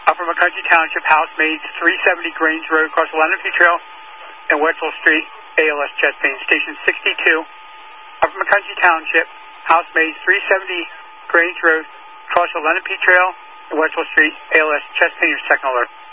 Upper McCountry Township, housemaid 370 Grange Road, across the Lenape Trail and Wetzel Street, ALS chest pain. Station 62, Upper McCountry Township, housemaid 370 Grange Road, across the Lenape Trail and Wetzel Street, ALS chest pain. Your second alert.